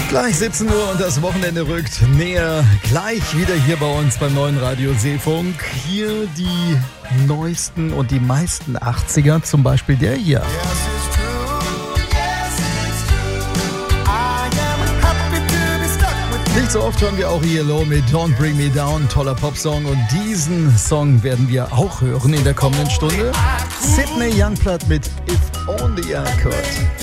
Gleich 17 Uhr und das Wochenende rückt näher. Gleich wieder hier bei uns beim neuen Radio Seefunk. Hier die neuesten und die meisten 80er, zum Beispiel der hier. Nicht so oft hören wir auch ELO mit Don't Bring Me Down, toller Popsong. Und diesen Song werden wir auch hören in der kommenden Stunde. Sidney Youngblood mit If Only I Could.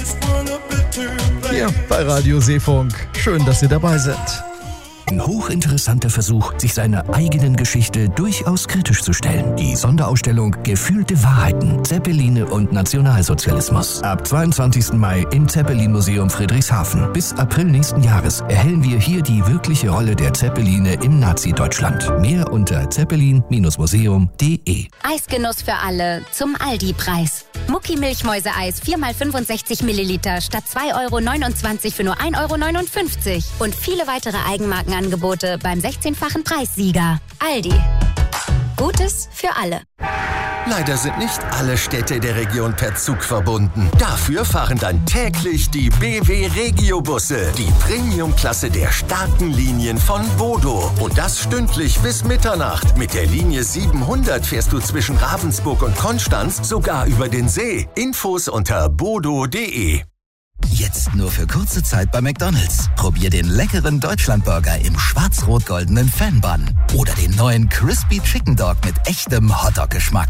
Hier bei Radio Seefunk. Schön, dass Sie dabei sind. Ein hochinteressanter Versuch, sich seiner eigenen Geschichte durchaus kritisch zu stellen. Die Sonderausstellung Gefühlte Wahrheiten, Zeppeline und Nationalsozialismus. Ab 22. Mai im Zeppelin-Museum Friedrichshafen. Bis April nächsten Jahres erhellen wir hier die wirkliche Rolle der Zeppeline im Nazi-Deutschland. Mehr unter zeppelin-museum.de. Eisgenuss für alle zum Aldi-Preis. Mucki-Milchmäuse-Eis 4x65 Milliliter statt 2,29 € für nur 1,59 € und viele weitere Eigenmarkenangebote beim 16-fachen Preissieger. Aldi. Gutes für alle. Leider sind nicht alle Städte der Region per Zug verbunden. Dafür fahren dann täglich die BW Regio-Busse, die Premium-Klasse der starken Linien von Bodo. Und das stündlich bis Mitternacht. Mit der Linie 700 fährst du zwischen Ravensburg und Konstanz sogar über den See. Infos unter bodo.de. Jetzt nur für kurze Zeit bei McDonald's. Probier den leckeren Deutschlandburger im schwarz-rot-goldenen Fan-Bun. Oder den neuen Crispy Chicken Dog mit echtem Hotdog-Geschmack.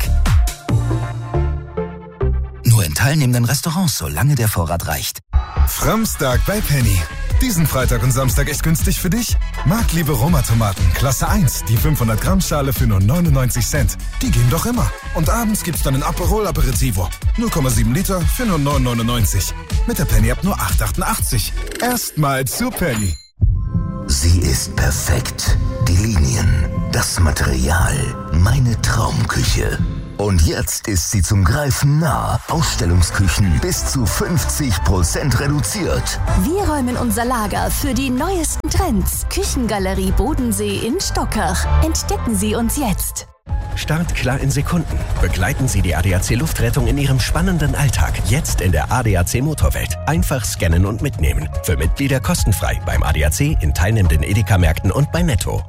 Nur in teilnehmenden Restaurants, solange der Vorrat reicht. Framstag bei Penny. Diesen Freitag und Samstag echt günstig für dich? Marktliebe Roma-Tomaten, Klasse 1, die 500 Gramm Schale für nur 99 Cent. Die gehen doch immer. Und abends gibt's dann ein Aperol Aperitivo. 0,7 Liter für nur 9,99. Mit der Penny ab nur 8,88. Erstmal zu Penny. Sie ist perfekt. Die Linien, das Material, meine Traumküche. Und jetzt ist sie zum Greifen nah. Ausstellungsküchen bis zu 50% reduziert. Wir räumen unser Lager für die neuesten Trends. Küchengalerie Bodensee in Stockach. Entdecken Sie uns jetzt. Start klar in Sekunden. Begleiten Sie die ADAC Luftrettung in Ihrem spannenden Alltag. Jetzt in der ADAC Motorwelt. Einfach scannen und mitnehmen. Für Mitglieder kostenfrei beim ADAC, in teilnehmenden Edeka-Märkten und bei Netto.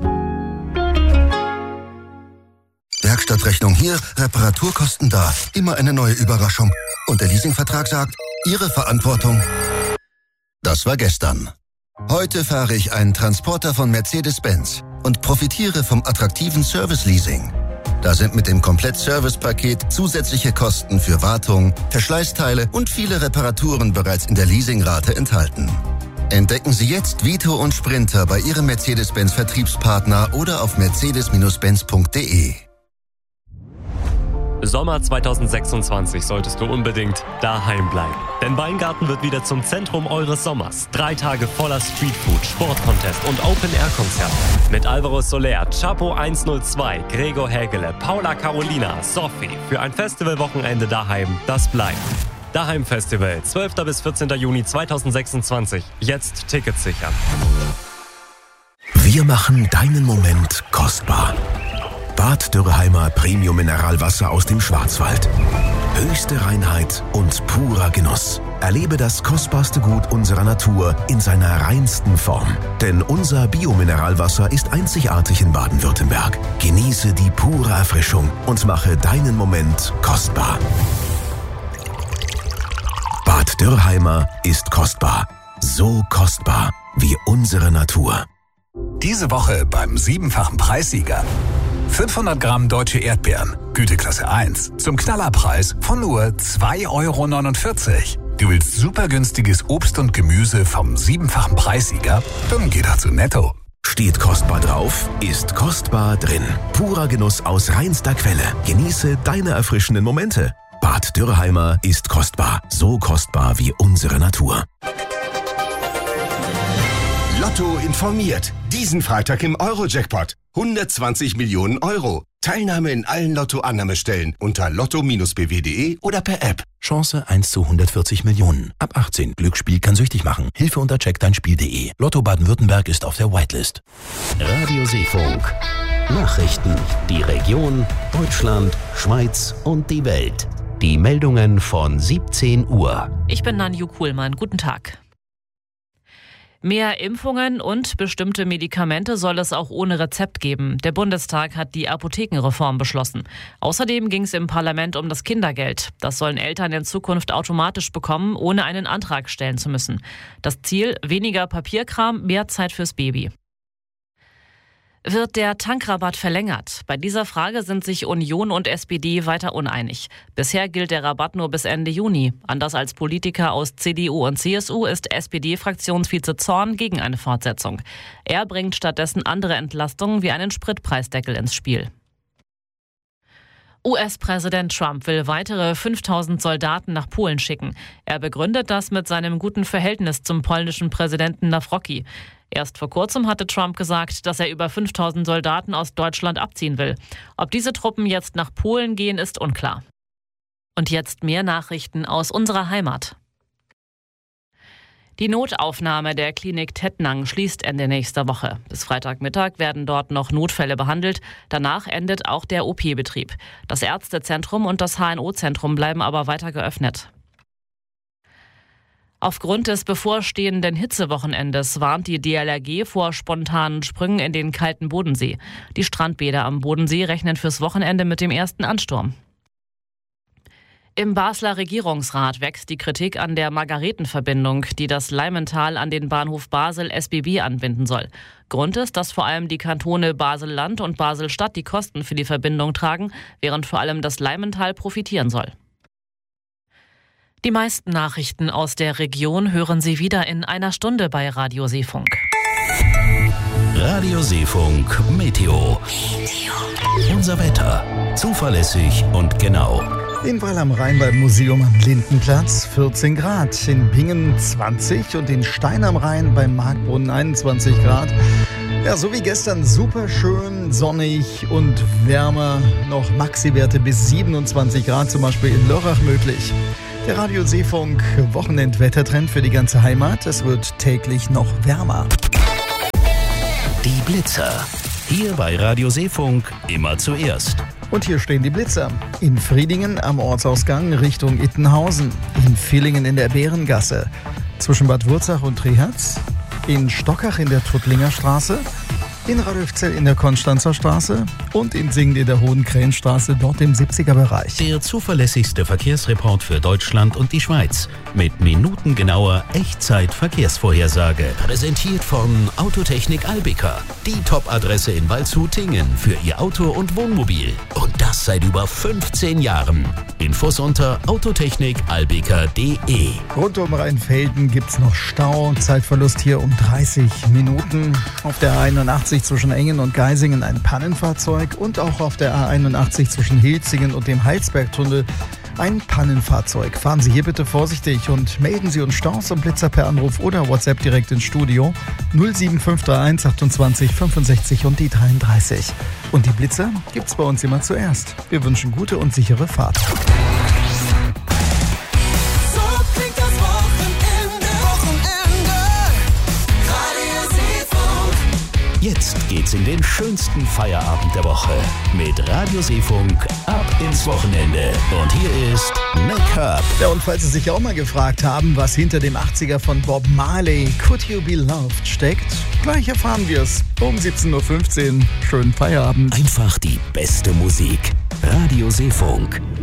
Werkstattrechnung hier, Reparaturkosten da. Immer eine neue Überraschung. Und der Leasingvertrag sagt, Ihre Verantwortung. Das war gestern. Heute fahre ich einen Transporter von Mercedes-Benz und profitiere vom attraktiven Service-Leasing. Da sind mit dem Komplett-Service-Paket zusätzliche Kosten für Wartung, Verschleißteile und viele Reparaturen bereits in der Leasingrate enthalten. Entdecken Sie jetzt Vito und Sprinter bei Ihrem Mercedes-Benz-Vertriebspartner oder auf mercedes-benz.de. Sommer 2026 solltest du unbedingt daheim bleiben. Denn Weingarten wird wieder zum Zentrum eures Sommers. 3 Tage voller Streetfood, Sportcontest und Open-Air-Konzerte. Mit Alvaro Soler, Chapo 102, Gregor Hägele, Paula Carolina, Sophie. Für ein Festivalwochenende daheim, das bleibt. Daheim Festival, 12. bis 14. Juni 2026. Jetzt Tickets sichern. Wir machen deinen Moment kostbar. Bad Dürrheimer Premium Mineralwasser aus dem Schwarzwald. Höchste Reinheit und purer Genuss. Erlebe das kostbarste Gut unserer Natur in seiner reinsten Form. Denn unser Biomineralwasser ist einzigartig in Baden-Württemberg. Genieße die pure Erfrischung und mache deinen Moment kostbar. Bad Dürrheimer ist kostbar. So kostbar wie unsere Natur. Diese Woche beim 7-fachen Preissieger. 500 Gramm deutsche Erdbeeren, Güteklasse 1, zum Knallerpreis von nur 2,49 €. Du willst super günstiges Obst und Gemüse vom 7-fachen Preissieger? Dann geh doch zu Netto. Steht kostbar drauf, ist kostbar drin. Purer Genuss aus reinster Quelle. Genieße deine erfrischenden Momente. Bad Dürrheimer ist kostbar. So kostbar wie unsere Natur. Lotto informiert. Diesen Freitag im Euro-Jackpot. 120 Millionen Euro. Teilnahme in allen Lotto-Annahmestellen unter lotto-bw.de oder per App. Chance 1 zu 140 Millionen. Ab 18. Glücksspiel kann süchtig machen. Hilfe unter checkdeinspiel.de. Lotto Baden-Württemberg ist auf der Whitelist. Radio Seefunk. Nachrichten. Die Region, Deutschland, Schweiz und die Welt. Die Meldungen von 17 Uhr. Ich bin Nanju Kuhlmann. Guten Tag. Mehr Impfungen und bestimmte Medikamente soll es auch ohne Rezept geben. Der Bundestag hat die Apothekenreform beschlossen. Außerdem ging es im Parlament um das Kindergeld. Das sollen Eltern in Zukunft automatisch bekommen, ohne einen Antrag stellen zu müssen. Das Ziel: weniger Papierkram, mehr Zeit fürs Baby. Wird der Tankrabatt verlängert? Bei dieser Frage sind sich Union und SPD weiter uneinig. Bisher gilt der Rabatt nur bis Ende Juni. Anders als Politiker aus CDU und CSU ist SPD-Fraktionsvize Zorn gegen eine Fortsetzung. Er bringt stattdessen andere Entlastungen wie einen Spritpreisdeckel ins Spiel. US-Präsident Trump will weitere 5.000 Soldaten nach Polen schicken. Er begründet das mit seinem guten Verhältnis zum polnischen Präsidenten Nawrocki. Erst vor kurzem hatte Trump gesagt, dass er über 5.000 Soldaten aus Deutschland abziehen will. Ob diese Truppen jetzt nach Polen gehen, ist unklar. Und jetzt mehr Nachrichten aus unserer Heimat. Die Notaufnahme der Klinik Tettnang schließt Ende nächster Woche. Bis Freitagmittag werden dort noch Notfälle behandelt. Danach endet auch der OP-Betrieb. Das Ärztezentrum und das HNO-Zentrum bleiben aber weiter geöffnet. Aufgrund des bevorstehenden Hitzewochenendes warnt die DLRG vor spontanen Sprüngen in den kalten Bodensee. Die Strandbäder am Bodensee rechnen fürs Wochenende mit dem ersten Ansturm. Im Basler Regierungsrat wächst die Kritik an der Margaretenverbindung, die das Leimental an den Bahnhof Basel-SBB anbinden soll. Grund ist, dass vor allem die Kantone Basel-Land und Basel-Stadt die Kosten für die Verbindung tragen, während vor allem das Leimental profitieren soll. Die meisten Nachrichten aus der Region hören Sie wieder in einer Stunde bei Radio Seefunk. Radio Seefunk Meteo. Unser Wetter. Zuverlässig und genau. In Weil am Rhein beim Museum am Lindenplatz 14 Grad, in Bingen 20 und in Stein am Rhein beim Marktbrunnen 21 Grad. Ja, so wie gestern, super schön, sonnig und wärmer, noch Maxi-Werte bis 27 Grad, zum Beispiel in Lörrach möglich. Der Radio Seefunk Wochenendwettertrend für die ganze Heimat. Es wird täglich noch wärmer. Die Blitzer. Hier bei Radio Seefunk immer zuerst. Und hier stehen die Blitzer. In Friedingen am Ortsausgang Richtung Ittenhausen. In Villingen in der Bärengasse. Zwischen Bad Wurzach und Trihatz. In Stockach in der Tuttlinger Straße. In Radolfzell in der Konstanzer Straße und in Singen in der Hohen Krähenstraße, dort im 70er-Bereich. Der zuverlässigste Verkehrsreport für Deutschland und die Schweiz. Mit minutengenauer Echtzeit-Verkehrsvorhersage. Präsentiert von Autotechnik Albica. Die Top-Adresse in Waldshut-Tingen für Ihr Auto und Wohnmobil. Und das seit über 15 Jahren. Infos unter autotechnikalbica.de. Rund um Rheinfelden gibt's noch Stau. Zeitverlust hier um 30 Minuten. Auf der A81 zwischen Engen und Geisingen ein Pannenfahrzeug und auch auf der A81 zwischen Hilzingen und dem Heilsbergtunnel ein Pannenfahrzeug. Fahren Sie hier bitte vorsichtig und melden Sie uns Staus und Blitzer per Anruf oder WhatsApp direkt ins Studio 07531 28 65 und die 33. Und die Blitzer gibt's bei uns immer zuerst. Wir wünschen gute und sichere Fahrt. Jetzt geht's in den schönsten Feierabend der Woche mit Radio Seefunk ab ins Wochenende. Und hier ist Make-up. Ja, und falls Sie sich auch mal gefragt haben, was hinter dem 80er von Bob Marley Could You Be Loved steckt, gleich erfahren wir es um 17.15 Uhr. Schönen Feierabend. Einfach die beste Musik. Radio Seefunk.